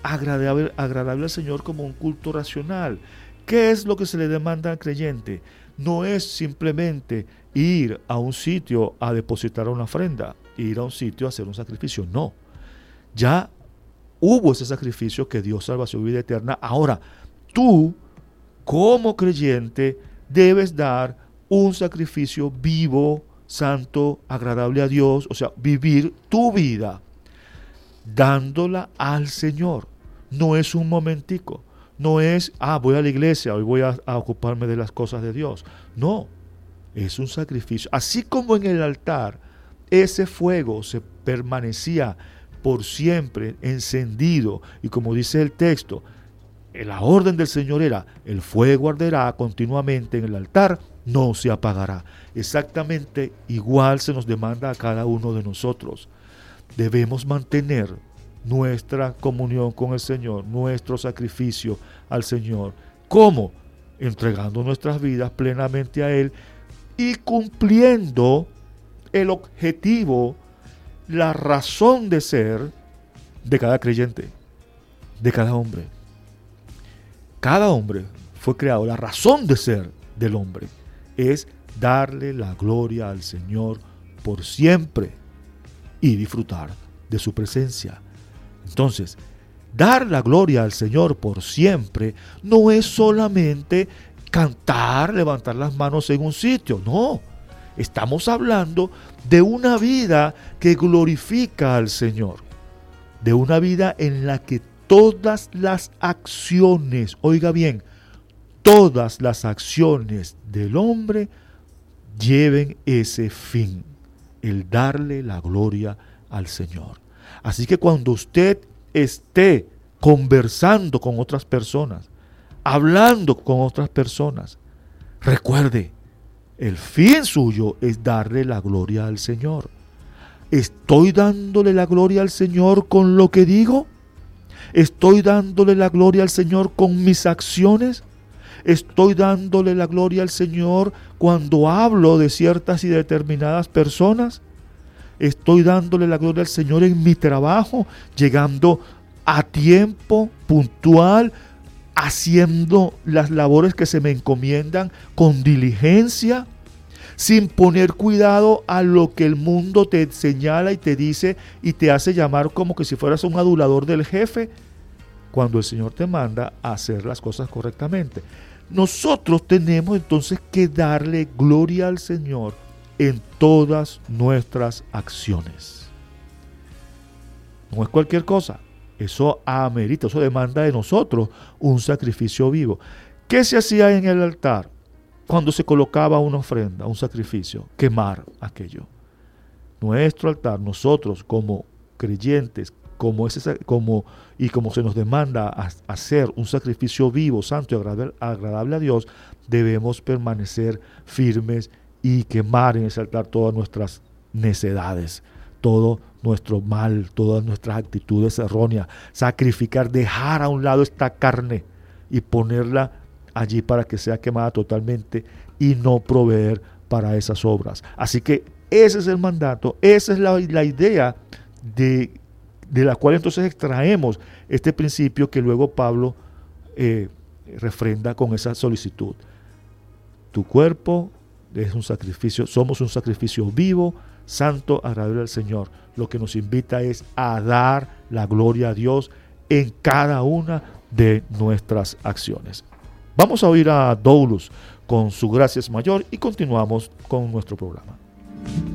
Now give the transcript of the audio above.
agradable al Señor como un culto racional. ¿Qué es lo que se le demanda al creyente? No es simplemente ir a un sitio a depositar una ofrenda, ir a un sitio a hacer un sacrificio. No. Ya hubo ese sacrificio que dio salvación y vida eterna. Ahora, tú, como creyente, debes dar un sacrificio vivo, santo, agradable a Dios, o sea, vivir tu vida dándola al Señor. No es un momentico, no es, voy a la iglesia, hoy voy a ocuparme de las cosas de Dios. No, es un sacrificio. Así como en el altar, ese fuego se permanecía por siempre encendido, y como dice el texto, la orden del Señor era, el fuego arderá continuamente en el altar, no se apagará. Exactamente igual se nos demanda a cada uno de nosotros. Debemos mantener nuestra comunión con el Señor, nuestro sacrificio al Señor. ¿Cómo? Entregando nuestras vidas plenamente a Él y cumpliendo el objetivo, la razón de ser de cada creyente, de cada hombre. Cada hombre fue creado, la razón de ser del hombre es darle la gloria al Señor por siempre y disfrutar de su presencia. Entonces, dar la gloria al Señor por siempre no es solamente cantar, levantar las manos en un sitio, no. Estamos hablando de una vida que glorifica al Señor, de una vida en la que todas las acciones, oiga bien, todas las acciones del hombre lleven ese fin, el darle la gloria al Señor. Así que cuando usted esté conversando con otras personas, hablando con otras personas, recuerde, el fin suyo es darle la gloria al Señor. ¿Estoy dándole la gloria al Señor con lo que digo? ¿Estoy dándole la gloria al Señor con mis acciones? ¿Estoy dándole la gloria al Señor cuando hablo de ciertas y determinadas personas? ¿Estoy dándole la gloria al Señor en mi trabajo, llegando a tiempo, puntual, haciendo las labores que se me encomiendan con diligencia, sin poner cuidado a lo que el mundo te señala y te dice y te hace llamar como que si fueras un adulador del jefe, cuando el Señor te manda a hacer las cosas correctamente? Nosotros tenemos entonces que darle gloria al Señor en todas nuestras acciones. No es cualquier cosa. Eso amerita, eso demanda de nosotros un sacrificio vivo. ¿Qué se hacía en el altar cuando se colocaba una ofrenda, un sacrificio? Quemar aquello. Nuestro altar, nosotros como creyentes, como se nos demanda hacer un sacrificio vivo, santo y agradable a Dios, debemos permanecer firmes y quemar en ese altar todas nuestras necedades, todo nuestro mal, todas nuestras actitudes erróneas, sacrificar, dejar a un lado esta carne y ponerla allí para que sea quemada totalmente y no proveer para esas obras. Así que ese es el mandato, esa es la idea de la cual entonces extraemos este principio que luego Pablo refrenda con esa solicitud. Tu cuerpo es un sacrificio, somos un sacrificio vivo, santo, agradable al Señor. Lo que nos invita es a dar la gloria a Dios en cada una de nuestras acciones. Vamos a oír a Doulos con su Gracia es Mayor y continuamos con nuestro programa.